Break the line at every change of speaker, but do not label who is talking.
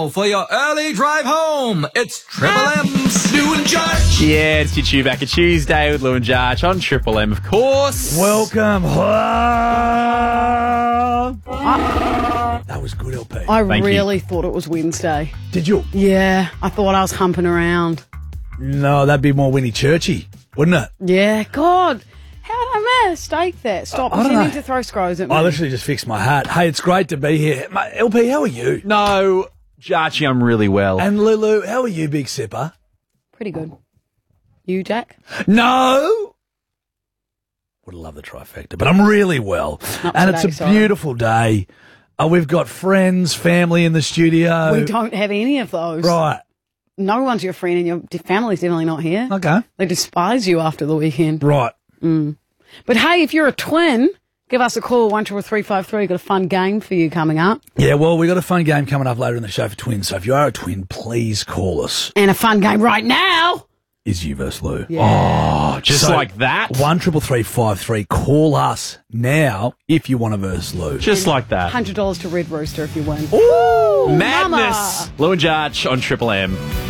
now for your early drive home. It's Triple M's Lou and Judge.
Yeah, it's your Chewbacca Tuesday with Lou and Judge on Triple M, of course.
Welcome home. That was good, LP.
I
Thank you.
really thought it was Wednesday.
Did you?
Yeah, I thought I was humping around.
No, that'd be more Winnie Churchy, wouldn't it?
Yeah, God. How did I mistake that? Stop
I don't
pretending
know.
to throw scrolls at me.
I literally just fixed my hat. Hey, it's great to be here. LP, how are you?
No, Jarchi, I'm really well.
And Lulu, how are you, big sipper?
Pretty good. You, Jack?
No! Would have loved the trifecta, but I'm really well.
Not
And
today,
it's a
sorry.
beautiful day. We've got friends, family in the studio.
We don't have any of those.
Right.
No one's your friend and your family's definitely not here.
Okay.
They despise you after the weekend.
Right.
But hey, if you're a twin, give us a call, 133353. Got a fun game for you coming up.
Yeah, well, we got a fun game coming up later in the show for twins. So if you are a twin, please call us.
And a fun game right now.
Is you versus Lou.
Oh, just
So,
like that?
133353. Call us now if you want to verse Lou.
Just like that.
$100 to Red Rooster if you win.
Ooh!
Madness. Lou and Judge on Triple M.